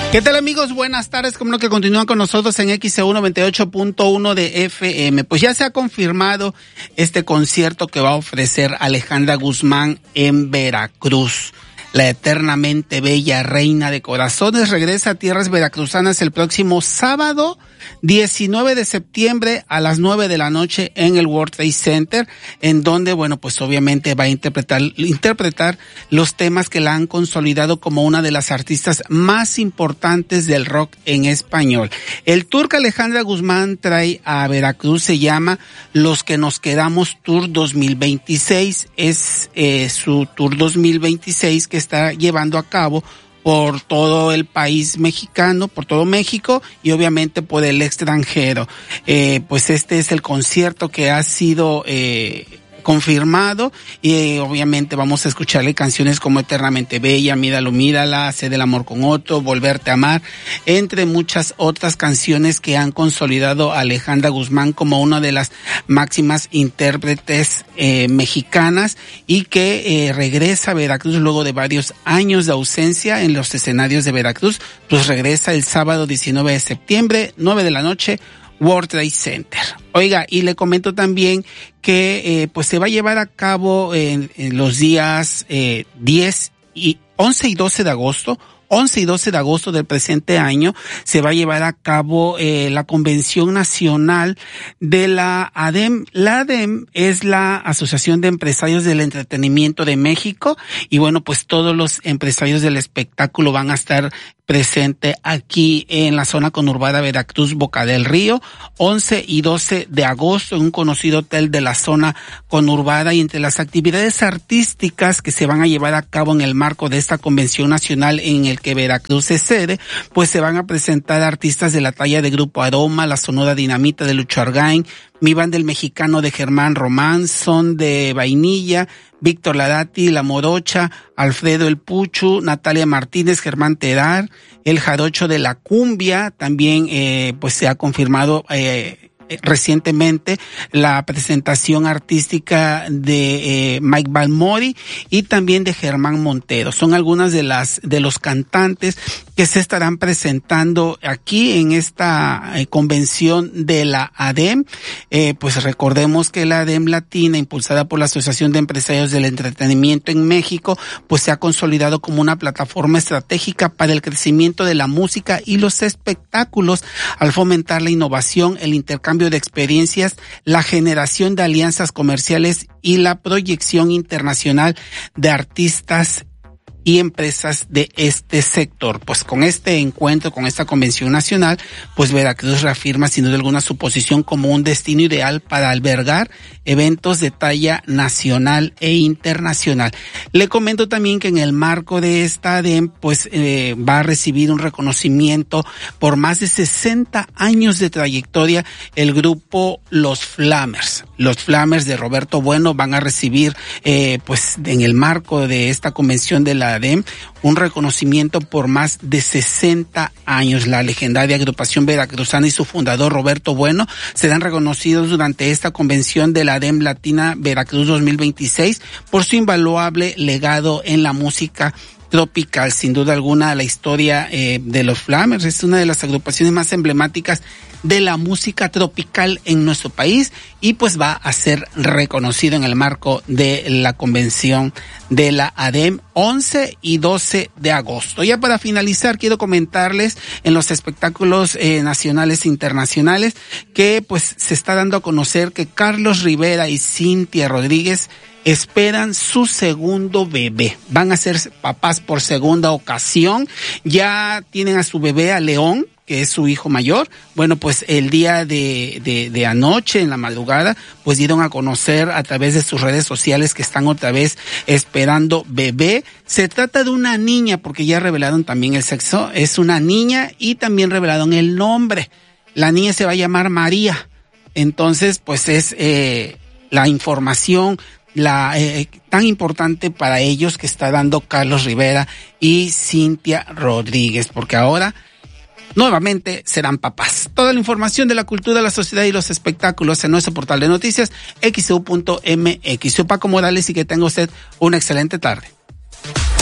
¿Qué tal, amigos? Buenas tardes, como no, que continúan con nosotros en XEU 98.1 de FM. Pues ya se ha confirmado este concierto que va a ofrecer Alejandra Guzmán en Veracruz. La eternamente bella reina de corazones regresa a tierras veracruzanas el próximo sábado 19 de septiembre a las 9 de la noche en el World Trade Center, en donde, bueno, pues obviamente va a interpretar los temas que la han consolidado como una de las artistas más importantes del rock en español. El tour que Alejandra Guzmán trae a Veracruz se llama Los que nos quedamos Tour 2026. Es su Tour 2026 que está llevando a cabo por todo el país mexicano, por todo México y obviamente por el extranjero. Pues este es el concierto que ha sido confirmado y obviamente vamos a escucharle canciones como Eternamente Bella, Míralo, Mírala, Sé del amor con otro, Volverte a amar, entre muchas otras canciones que han consolidado a Alejandra Guzmán como una de las máximas intérpretes mexicanas y que regresa a Veracruz luego de varios años de ausencia en los escenarios de Veracruz. Pues regresa el sábado 19 de septiembre, 9 de la noche, World Trade Center. Oiga, y le comento también que pues se va a llevar a cabo en los días 11 y 12 de agosto. 11 y 12 de agosto del presente año se va a llevar a cabo la Convención Nacional de la ADEM. La ADEM es la Asociación de Empresarios del Entretenimiento de México y bueno, pues todos los empresarios del espectáculo van a estar presente aquí en la zona conurbada Veracruz, Boca del Río, 11 y 12 de agosto en un conocido hotel de la zona conurbada. Y entre las actividades artísticas que se van a llevar a cabo en el marco de esta convención nacional en el que Veracruz es sede, pues se van a presentar artistas de la talla de Grupo Aroma, la Sonora Dinamita de Lucho Argain, Mi Banda el Mexicano de Germán Román, Son de Vainilla, Víctor Ladati, La Morocha, Alfredo El Puchu, Natalia Martínez, Germán Terar, El Jarocho de la Cumbia. También pues se ha confirmado recientemente la presentación artística de Mike Balmori y también de Germán Montero. Son algunas de los cantantes que se estarán presentando aquí en esta convención de la ADEM. Pues recordemos que la ADEM Latina, impulsada por la Asociación de Empresarios del Entretenimiento en México, pues se ha consolidado como una plataforma estratégica para el crecimiento de la música y los espectáculos al fomentar la innovación, el intercambio de experiencias, la generación de alianzas comerciales y la proyección internacional de artistas y empresas de este sector. Pues con este encuentro, con esta convención nacional, pues Veracruz reafirma sin duda alguna su posición como un destino ideal para albergar eventos de talla nacional e internacional. Le comento también que en el marco de esta ADEM, pues va a recibir un reconocimiento por más de 60 años de trayectoria el grupo Los Flamers. Los Flamers de Roberto Bueno van a recibir, pues en el marco de esta convención de la ADEM, un reconocimiento por más de 60 años. La legendaria agrupación veracruzana y su fundador Roberto Bueno serán reconocidos durante esta convención de la ADEM Latina Veracruz 2026 por su invaluable legado en la música tropical. Sin duda alguna, la historia de los Flamers es una de las agrupaciones más emblemáticas de la música tropical en nuestro país y pues va a ser reconocido en el marco de la convención de la ADEM 11 y 12 de agosto. Ya para finalizar, quiero comentarles en los espectáculos nacionales e internacionales que pues se está dando a conocer que Carlos Rivera y Cintia Rodríguez esperan su segundo bebé. Van a ser papás por segunda ocasión. Ya tienen a su bebé, a León, que es su hijo mayor. Bueno, pues el día de anoche, en la madrugada, pues dieron a conocer a través de sus redes sociales que están otra vez esperando bebé. Se trata de una niña, porque ya revelaron también el sexo. Es una niña y también revelaron el nombre. La niña se va a llamar María. Entonces, pues es la información tan importante para ellos que está dando Carlos Rivera y Cintia Rodríguez, porque ahora nuevamente serán papás. Toda la información de la cultura, la sociedad y los espectáculos en nuestro portal de noticias xeu.mx. Soy Paco Morales y que tenga usted una excelente tarde.